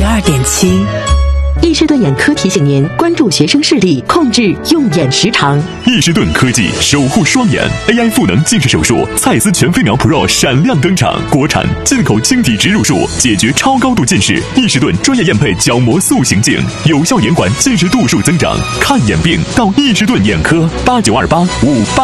92.7。易士顿眼科提醒您关注学生视力，控制用眼时长。 易士顿科技守护双眼 AI 赋能近视手术，蔡司全飞秒 Pro 闪亮登场，国产进口晶体植入术，解决超高度近视。易士顿专业验配角膜塑形镜，有效延缓近视度数增长。看眼病到易士顿眼科，892858。